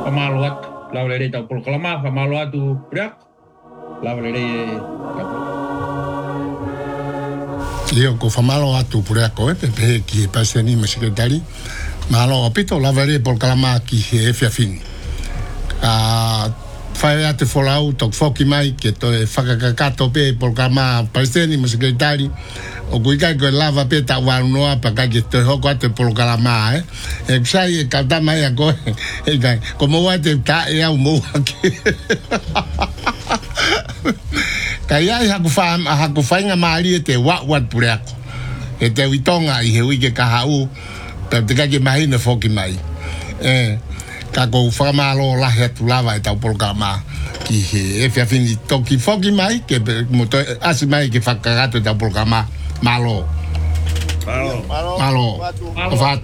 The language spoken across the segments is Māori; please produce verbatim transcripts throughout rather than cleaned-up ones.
pamaluat laulere tau proklama pamaluat tu priak laulere Io ko famalo atu priako e pepe ki paseni ma sekretari malo apito laulere proklama ki e fiafini a fai ate folau tok foki mai ke to e whakakakato pe proklama paseni ma sekretari o kuikai ko lava pe ta wanoa pa ka ke to hoko ate proklama eh e sai e kata mai a ko e kai como wa te ta e au mo ke kai ai ha ku fa ha ku fa nga mali te wa wa pureko e te witonga i he wike ka hau pe te ka ke mai na foki mai eh ka ko fa malo la he tu lava e ta proklama ki he e fia fini toki foki mai ke mo to asi mai ke fa kagato ta proklama Malo. Malo. Malo. Malo. Vat.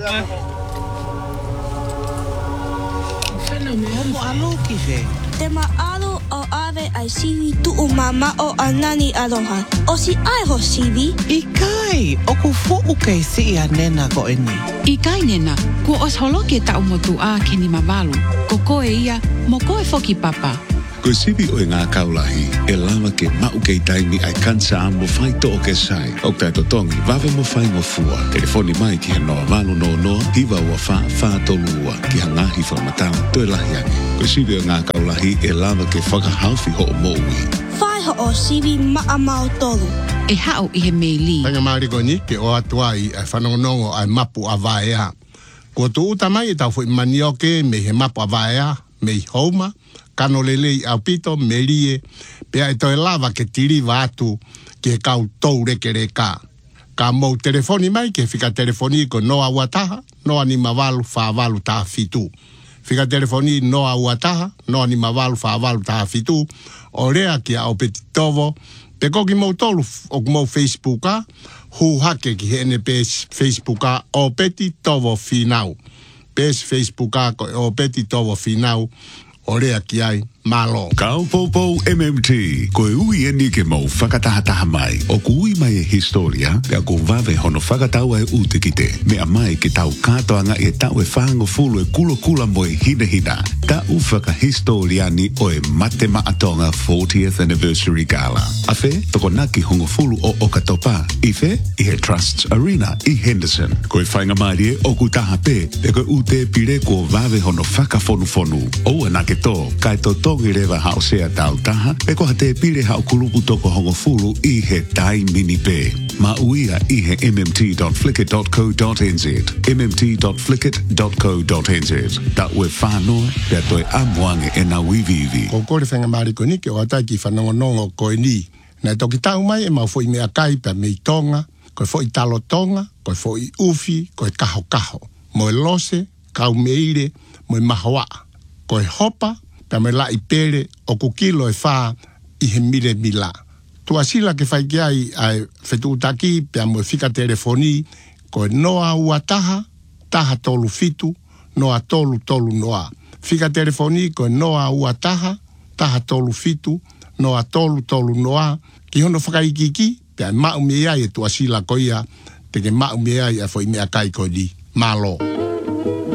Fenomeno alo kife. Te maalo o ave ai sivi tu o mama o anani aloha. O si ai ho sivi? Ikai, o ku fo u kei si ia nena ko eni. Ikai nena, ku os holo ke ta umotu a kini mavalu. Ko koe ia, mo koe foki papa. Ko sivi o ngā kaulahi, e lava ke mau kei taimi ai kansa mo whai to o ke sai. O kai to tongi, wawe mo whai mo fua. Telefoni mai ki he noa malu no noa, hiwa ua wha wha tolua, ki ha ngahi whamatau, toi lahi angi. Ko sivi o ngā kaulahi, e lava ke whakahauwhi ho o moui. Whai ho o sivi maa mau tolu. E hao i he meili. Tanga mariko ni, ke o atua i ai whanongonongo ai mapu a vaea. Ko tu uta mai e tau fui manioke me he mapu a vaea, me i houma, kano lelei au pito, merie, pea e toi lava ke tiri vatu ke kau tou reke reka. Ka mou telefoni mai ke fika telefoni ko noa uataha, noa ni mavalu wha avalu taha fitu. Fika telefoni noa uataha, noa ni mavalu wha avalu taha fitu, o rea ki au peti tovo, pe koki mou tolu o mou Facebooka, hu hake ki hene pes Facebooka o peti tovo finau. Pes Facebooka o peti tovo finau, Orea ki ai, malo. Kau popo M M T, koe ui e ni ke mau whakatahataha mai. O ku ui mai e historia, pea ko vave hono whakataua e ute ki te. Mea mai ke tau katoanga e tau e whango fulu e kulo kula mo e hina hina. Tau whakahistoriani o e mate maatonga fortieth anniversary gala. A whe, toko naki hongo fulu o Okatopa. I whe, i he Trusts Arena i Henderson. Koe whainga mai e o ku taha pe, e koe ute pire ko vave hono whakafonu fonu. O anake to, kai to tongi rewa hao sea tau taha, e koha te pire hao kulupu toko hongo fulu i he tai mini pe. Ma uia i he m m t dot flickr dot co dot n z, m m t dot flickr dot co dot n z. Ta ue whanoa, pia toi amuange e na wivivi. Ko kore whenga mariko ni, ke o atai ki whanongonongo koe ni. Nei toki tau mai, e mau fo i mea kai, pia mei tonga, koe fo i talo tonga, koe fo i ufi, koe kaho kaho. Mo e lose, kau meire, mo e mahoa. Koe hopa, pia me la i pere, o kukilo e wha i he mire mila. Tua sila ke whai kia i ai whetu utaki, pia mo e whika telefoni, koe noa ua taha, taha tolu fitu, noa tolu tolu noa. Whika telefoni, koe noa ua taha, taha tolu fitu, noa tolu tolu noa. Ki hono whakaikiki, pia mau mea e tua sila koia, teke mau mea e fo i mea kai koe di. Malo.